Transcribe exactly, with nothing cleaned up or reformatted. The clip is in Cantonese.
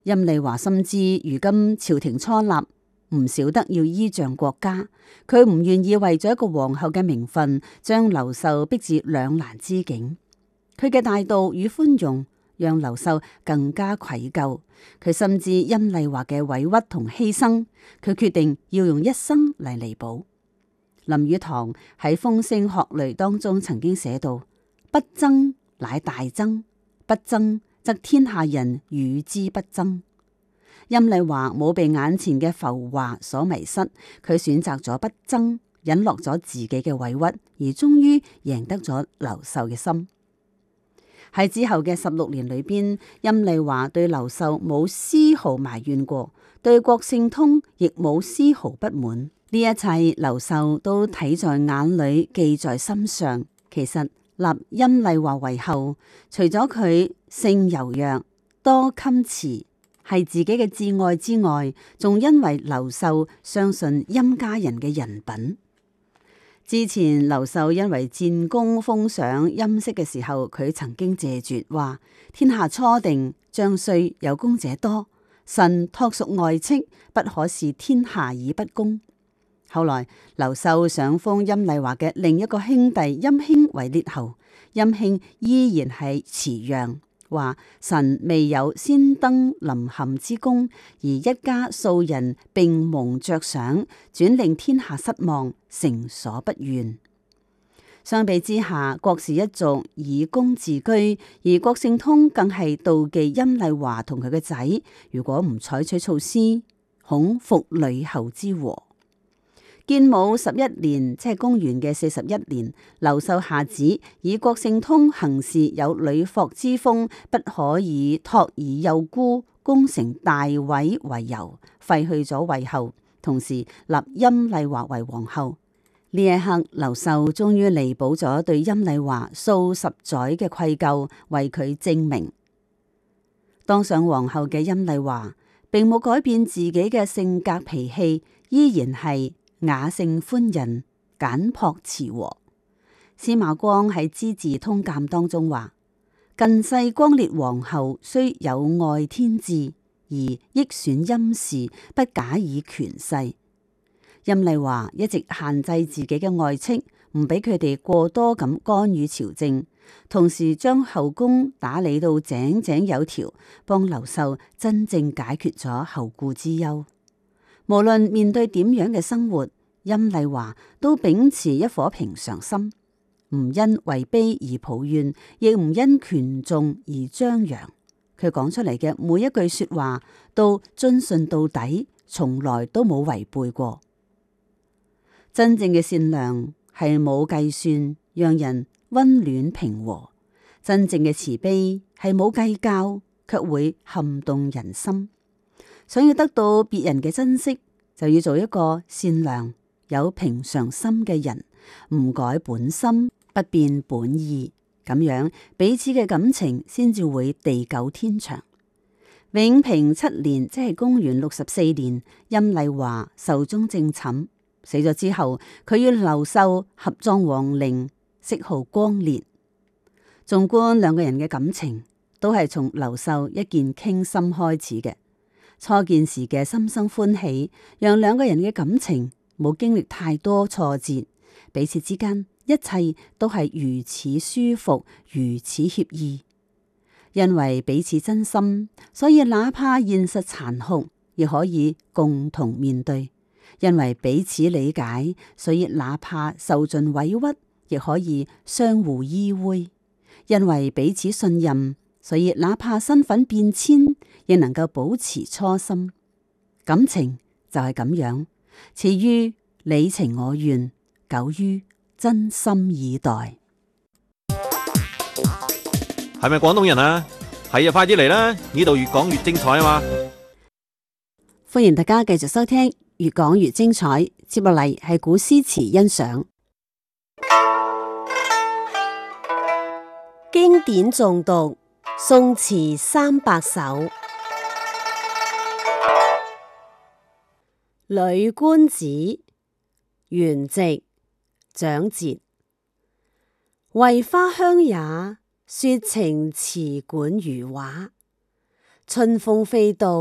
陰麗華深知如今朝廷初立，唔少得要依仗國家，佢唔願意為咗一個皇后嘅名分，將劉秀逼至兩難之境。佢嘅大度與寬容，讓劉秀更加愧疚。佢深知陰麗華嘅委屈同犧牲，佢決定要用一生嚟彌補。林語堂喺《風聲鶴唳》當中曾經寫到：不爭乃大爭，不爭則天下人與之不爭。陰麗華冇被眼前嘅浮華所迷失，佢選擇咗不爭，忍落咗自己嘅委屈，而終於贏得咗劉秀嘅心。喺之後嘅十六年裏邊，陰麗華對劉秀冇絲毫埋怨過，對郭聖通亦冇絲毫不滿。呢一切劉秀都睇在眼裏，記在心上。其實立陰麗華為後，除咗佢性柔弱、多襟詞，係自己嘅摯愛之外，仲因為劉秀相信陰家人嘅人品。之前劉秀因為戰功封賞陰戚嘅時候，佢曾經謝絕話：天下初定，將須有功者多，臣託屬外戚，不可視天下以不公。後來劉秀想封陰麗華嘅另一個兄弟陰興為列侯，陰興依然係辭讓，話臣未有先登臨陷之功，而一家數人並蒙爵賞，轉令天下失望，誠所不願。相比之下，郭氏一族以功自居，而郭聖通更係妒忌陰麗華同佢嘅仔，如果唔採取措施，恐復呂后之禍。建武十一年，即係公元嘅四十一年，劉秀下旨以郭聖通行事有女霍之風，不可以託以幼孤，攻城大毀為由，廢去咗魏后，同時立陰麗華為皇后。呢一刻，劉秀終於彌補咗對陰麗華數十載嘅愧疚，為佢正名。當上皇后嘅陰麗華，並冇改變自己嘅性格脾氣，依然係雅性寬仁、簡樸慈和。司馬光喺《資治通鑑》當中話：近世光烈皇后雖有愛天志，而益損陰氏，不假以權勢。陰麗華一直限制自己嘅外戚，唔俾佢哋過多咁干預朝政，同時將後宮打理到井井有條，幫劉秀真正解決咗後顧之憂。無論面對點樣嘅生活，陰麗華都秉持一顆平常心，唔因位卑而抱怨，亦唔因權重而張揚。佢講出嚟嘅每一句說話都遵順到底，從來都冇違背過。真正嘅善良係冇計算，讓人溫暖平和；真正嘅慈悲係冇計較，卻會撼動人心。想要得到別人嘅珍惜，就要做一個善良、有平常心嘅人，唔改本心，不變本意，咁樣彼此嘅感情先至會地久天長。永平七年，即係公元六十四年，陰麗華壽終正寢，死咗之後，佢與劉秀合葬皇陵，謚號光烈。縱觀兩個人嘅感情，都係從劉秀一見傾心開始嘅。初見時嘅心生歡喜，讓兩個人嘅感情冇經歷太多挫折，彼此之間一切都係如此舒服，如此愜意。因為彼此真心，所以哪怕現實殘酷，亦可以共同面對；因為彼此理解，所以哪怕受盡委屈，亦可以相互依偎；因為彼此信任，所以哪怕身份變遷，亦能夠保持初心。感情就係咁樣，始於你情我願，久於真心以待。 係咪廣東人啊？係啊，快啲嚟啦！呢度越講越精彩啊嘛！ 歡迎大家繼續收聽，越講越精彩。接落嚟係古詩詞欣賞，經典誦讀，宋詞三百首。《女觀子》元夕，蔣捷。為花香也，說情詞管如畫。 春風飛到。